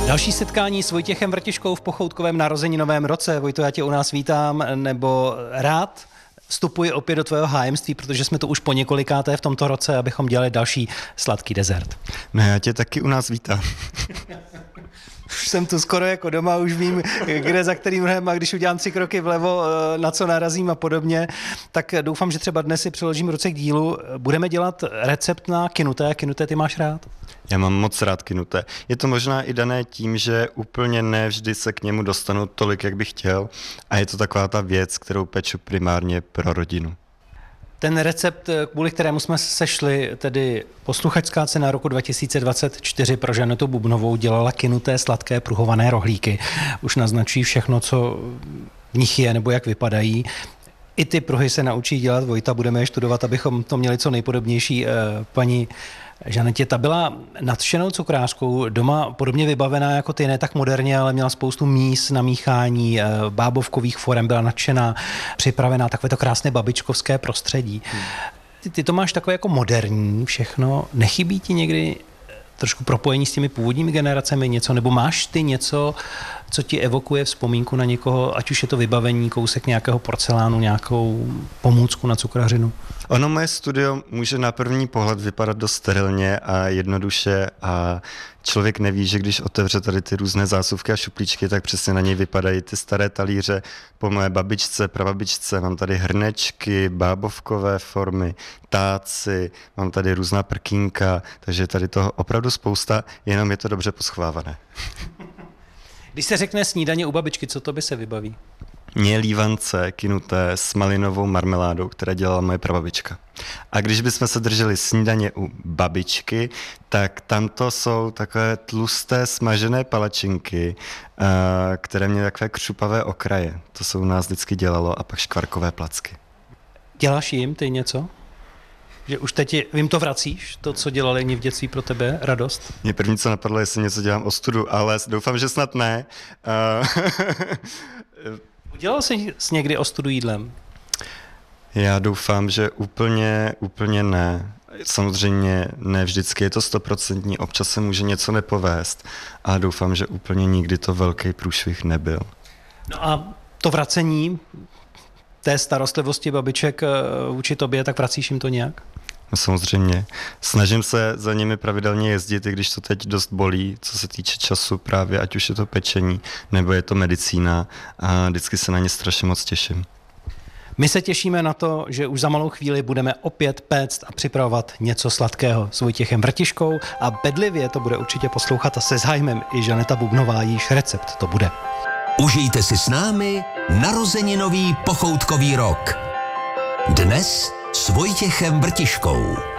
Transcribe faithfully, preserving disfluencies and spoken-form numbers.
Další setkání s Vojtěchem Vrtiškou v pochoutkovém narozeninovém roce. Vojto, já tě u nás vítám, nebo rád vstupuji opět do tvého hájemství, protože jsme to už po několikáté v tomto roce, abychom dělali další sladký dezert. Ne, já tě taky u nás vítám. Už jsem tu skoro jako doma, už vím, kde za kterým rohem, a když udělám tři kroky vlevo, na co narazím a podobně, tak doufám, že třeba dnes si přeložím ruce k dílu. Budeme dělat recept na kinuté. Kinuté ty máš rád? Já mám moc rád kinuté. Je to možná i dané tím, že úplně ne vždy se k němu dostanu tolik, jak bych chtěl, a je to taková ta věc, kterou peču primárně pro rodinu. Ten recept, kvůli kterému jsme se sešli, tedy posluchačská cena roku dva tisíce dvacet čtyři pro Žanetu Bubnovou, dělala kinuté sladké pruhované rohlíky. Už naznačí všechno, co v nich je nebo jak vypadají. I ty pruhy se naučí dělat Vojta, budeme je studovat, abychom to měli co nejpodobnější. Paní Žanetě, ta byla nadšenou cukrářkou, doma podobně vybavená jako ty, ne tak moderně, ale měla spoustu míst na míchání, bábovkových forem, byla nadšená, připravená, takové to krásné babičkovské prostředí. Ty, ty to máš takové jako moderní všechno, nechybí ti někdy trošku propojení s těmi původními generacemi něco, nebo máš ty něco, co ti evokuje vzpomínku na někoho, ať už je to vybavení, kousek nějakého porcelánu, nějakou pomůcku na cukrařinu? Ono, moje studio může na první pohled vypadat dost sterilně a jednoduše a člověk neví, že když otevře tady ty různé zásuvky a šuplíčky, tak přesně na něj vypadají ty staré talíře po mé babičce, prababičce. Mám tady hrnečky, bábovkové formy, táci, mám tady různá prkínka, takže tady toho opravdu spousta, jenom je to dobře poschovávané. Když se řekne snídaně u babičky, co to by se vybaví? Mě lívance kinuté s malinovou marmeládou, které dělala moje prababička. A když bychom se drželi snídaně u babičky, tak tamto jsou takové tlusté smažené palačinky, které měly takové křupavé okraje. To se u nás vždycky dělalo, a pak škvarkové placky. Děláš jim ty něco? Že už teď jim to vracíš, to, co dělali oni v dětství pro tebe, radost? Mě první, co napadlo, jestli něco dělám ostudu, ale doufám, že snad ne. Udělal jsi s někdy ostudu jídlem? Já doufám, že úplně, úplně ne. Samozřejmě ne vždycky je to stoprocentní, občas se může něco nepovést, a doufám, že úplně nikdy to velký průšvih nebyl. No a to vracení té starostlivosti babiček vůči tobě, tak vracíš jim to nějak? No samozřejmě. Snažím se za nimi pravidelně jezdit, i když to teď dost bolí, co se týče času právě, ať už je to pečení, nebo je to medicína, a vždycky se na ně strašně moc těším. My se těšíme na to, že už za malou chvíli budeme opět péct a připravovat něco sladkého s Vojtěchem Vrtiškou, a bedlivě to bude určitě poslouchat a se zájmem i Žaneta Bubnová, jíž recept to bude. Užijte si s námi narozeninový pochoutkový rok. Dnes s Vojtěchem Vrtiškou.